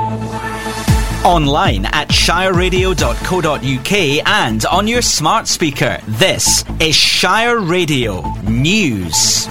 Online at shireradio.co.uk and on your smart speaker. This is Shire Radio News.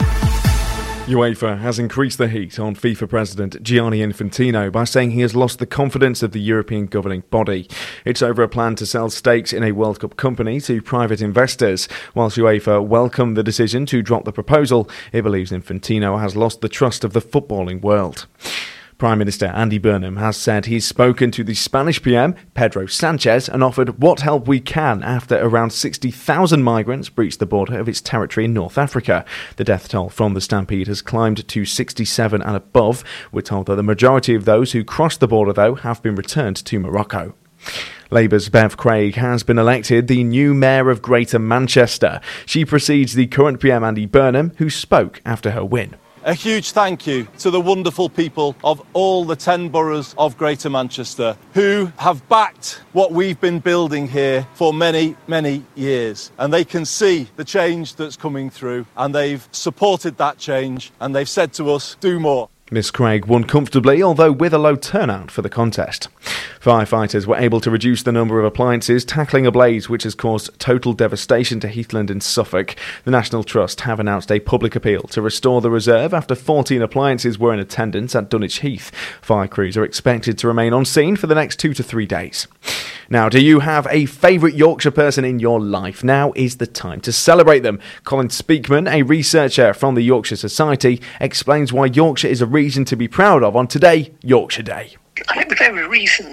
UEFA has increased the heat on FIFA President Gianni Infantino by saying he has lost the confidence of the European governing body. It's over a plan to sell stakes in a World Cup company to private investors. Whilst UEFA welcomed the decision to drop the proposal, it believes Infantino has lost the trust of the footballing world. Prime Minister Andy Burnham has said he's spoken to the Spanish PM, Pedro Sanchez, and offered what help we can after around 60,000 migrants breached the border of its territory in North Africa. The death toll from the stampede has climbed to 67 and above. We're told that the majority of those who crossed the border, though, have been returned to Morocco. Labour's Bev Craig has been elected the new Mayor of Greater Manchester. She precedes the current PM Andy Burnham, who spoke after her win. A huge thank you to the wonderful people of all the 10 boroughs of Greater Manchester who have backed what we've been building here for many, many years. And they can see the change that's coming through, and they've supported that change, and they've said to us, do more. Miss Craig won comfortably, although with a low turnout for the contest. Firefighters were able to reduce the number of appliances tackling a blaze which has caused total devastation to Heathland in Suffolk. The National Trust have announced a public appeal to restore the reserve after 14 appliances were in attendance at Dunwich Heath. Fire crews are expected to remain on scene for the next 2 to 3 days. Now, do you have a favourite Yorkshire person in your life? Now is the time to celebrate them. Colin Speakman, a researcher from the Yorkshire Society, explains why Yorkshire is a reason to be proud of on Today, Yorkshire Day. I think we've every reason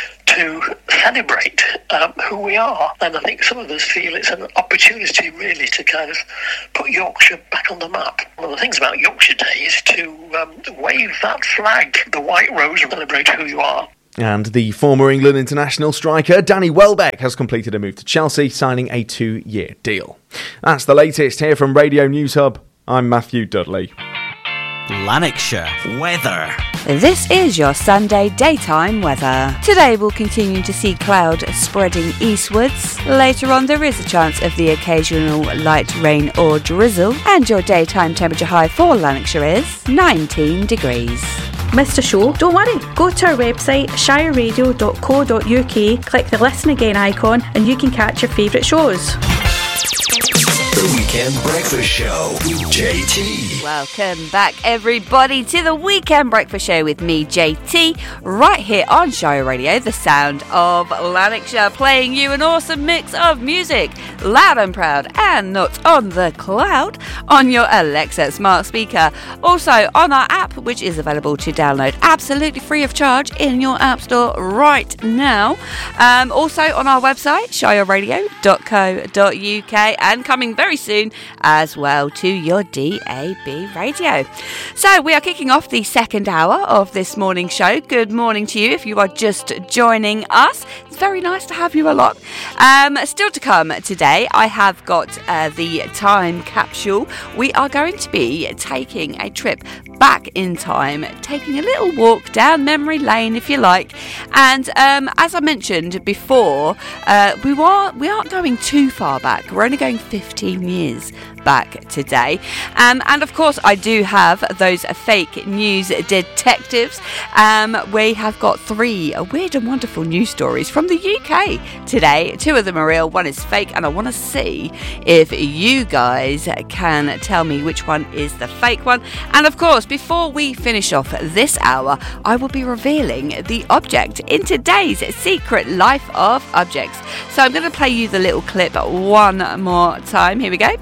to celebrate who we are, and I think some of us feel it's an opportunity really to kind of put Yorkshire back on the map. One of the things about Yorkshire Day is to wave that flag, the white rose, and celebrate who you are. And the former England international striker Danny Welbeck has completed a move to Chelsea, signing a 2-year deal. That's the latest here from Radio News Hub. I'm Matthew Dudley. Lanarkshire weather. This is your Sunday daytime weather. Today we'll continue to see cloud spreading eastwards. Later on there is a chance of the occasional light rain or drizzle, and your daytime temperature high for Lanarkshire is 19 degrees. Missed a show? Don't worry, go to our website shireradio.co.uk, click the listen again icon and you can catch your favourite shows. The Weekend Breakfast Show with JT. Welcome back everybody to the Weekend Breakfast Show with me, JT, right here on Shire Radio, the sound of Lanarkshire, playing you an awesome mix of music, loud and proud and not on the cloud, on your Alexa smart speaker. Also on our app, which is available to download absolutely free of charge in your app store right now. Also on our website, shireradio.co.uk, and coming very soon as well to your DAB radio. So we are kicking off the second hour of this morning show. Good morning to you if you are just joining us. It's very nice to have you along. Still to come today, I have got the time capsule. We are going to be taking a trip back in time, taking a little walk down memory lane if you like, and as I mentioned before, we aren't going too far back. We're only going 15 years back today, and of course I do have those fake news detectives. We have got 3 weird and wonderful news stories from the UK today. 2 of them are real, 1 is fake, and I want to see if you guys can tell me which one is the fake one. And of course, before we finish off this hour, I will be revealing the object in today's Secret Life of Objects. So I'm going to play you the little clip one more time. Here we go.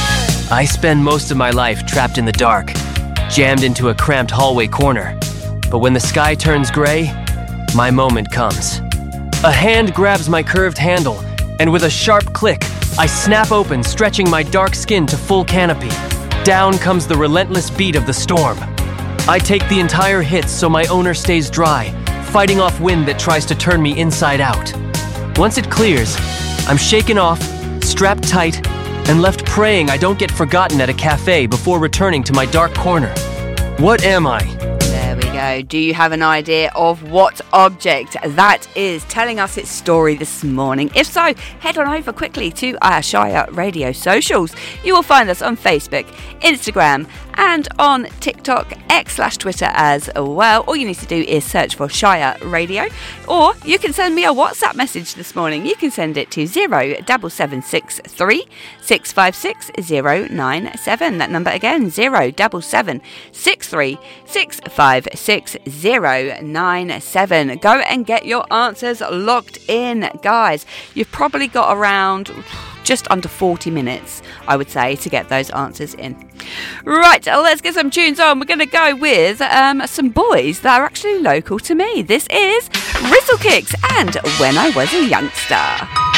I spend most of my life trapped in the dark, jammed into a cramped hallway corner. But when the sky turns gray, my moment comes. A hand grabs my curved handle, and with a sharp click, I snap open, stretching my dark skin to full canopy. Down comes the relentless beat of the storm. I take the entire hit so my owner stays dry, fighting off wind that tries to turn me inside out. Once it clears, I'm shaken off, strapped tight, and left praying I don't get forgotten at a cafe before returning to my dark corner. What am I? There we go. Do you have an idea of what object that is telling us its story this morning? If so, head on over quickly to our Shire Radio socials. You will find us on Facebook, Instagram and on TikTok, X/Twitter as well. All you need to do is search for Shire Radio, or you can send me a WhatsApp message this morning. You can send it to 07763 656 097. That number again, 07763 656 097. Go and get your answers locked in, guys. You've probably got around just under 40 minutes, I would say, to get those answers in. Right, let's get some tunes on. We're going to go with some boys that are actually local to me. This is Rizzle Kicks and When I Was a Youngster.